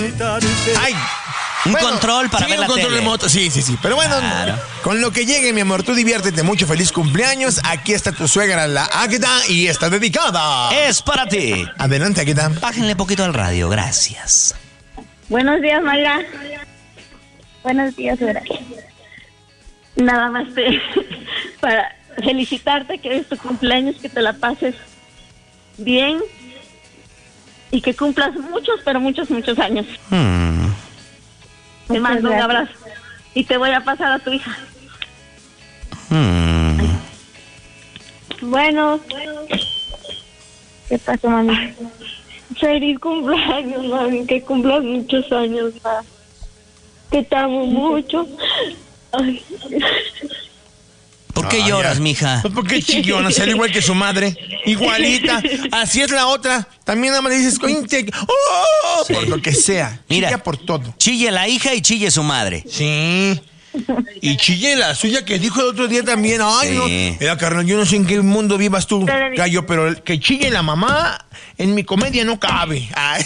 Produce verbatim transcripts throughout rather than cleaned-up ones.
Ay. Un Bueno, control para sí, ver un la control tele. remoto. Sí, sí, sí. Pero bueno, Claro. con lo que llegue, mi amor, tú diviértete mucho. Feliz cumpleaños. Aquí está tu suegra, la Águeda, y está dedicada. Es para ti. Adelante, Águeda. Bájenle poquito al radio, gracias. Buenos días, Mayra. Buenos días, Vera. Nada más te, para felicitarte que es tu cumpleaños, que te la pases bien y que cumplas muchos, pero muchos, muchos años. Hmm. Te mando un abrazo y te voy a pasar a tu hija. Hmm. Bueno, ¿qué pasó, mami? Feliz cumpleaños, mami, que cumplas muchos años más. Que te amo mucho. Ay. ¿Por qué Ay, lloras, ya. mija? Pues porque chillona, al igual que su madre. Igualita. Así es la otra. También nada más le dices, cointe, ¡oh! Sí. Por lo que sea. Mira. Chilla por todo. Chille la hija y chille su madre. Sí. Y chille la suya que dijo el otro día también. Ay, Sí. no. Mira, carnal, yo no sé en qué mundo vivas tú, gallo, pero el que chille la mamá en mi comedia no cabe. Ay.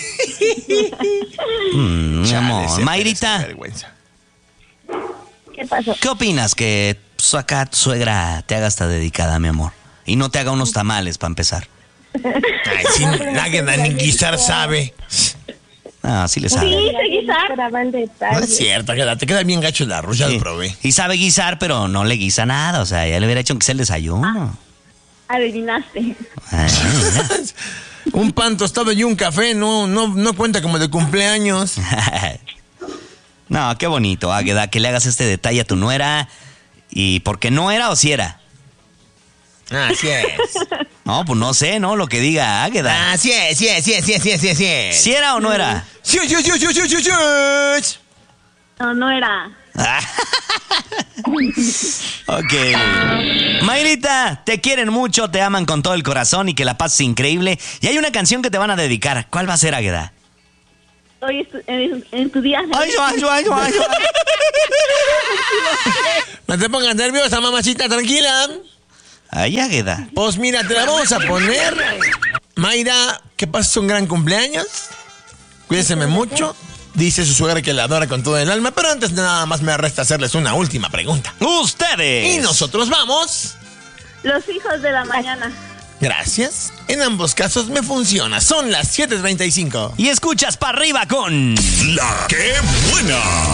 Mm, mi Chale, amor. se Mayrita, merece vergüenza. ¿Qué pasó? ¿qué opinas que pues, acá tu suegra te haga esta dedicada, mi amor? Y no te haga unos tamales para empezar. Ay, sin nadie ni guisar sabe. Ah, sí le sabe. Sí, sé guisar. Esperaba el No detalle. es cierto, Águeda, te queda bien gacho el arroz, ya Sí. lo probé. Y sabe guisar, pero no le guisa nada. O sea, ya le hubiera hecho que sea el desayuno. Adivinaste. Ay, mira. Un pan tostado y un café no, no, no cuenta como de cumpleaños. No, qué bonito, Águeda, que le hagas este detalle a tu nuera. ¿Y por qué no era o si era? Así es. No, pues no sé, ¿no? Lo que diga Águeda. Así es, sí es, sí es, sí es, sí es, sí es, sí es. ¿Si era o no era? Sí, sí, sí, sí, sí, sí, sí. No, no era. Ok. Mayrita, te quieren mucho, te aman con todo el corazón y que la pases increíble. Y hay una canción que te van a dedicar. ¿Cuál va a ser, Águeda? Hoy es tu- en, en tu día. Ay, ay, ay, ay, ay. No te pongas nerviosa, mamacita, tranquila. Ay, Águeda. Pues mira, te la vamos a poner. Mayra, que pases un gran cumpleaños. Cuídeseme mucho. Dice su suegra que la adora con todo el alma, pero antes de nada más me resta hacerles una última pregunta. Ustedes. Y nosotros vamos. Los hijos de la mañana. Gracias. En ambos casos me funciona. Son las siete treinta y cinco. Y escuchas para arriba con... La que buena.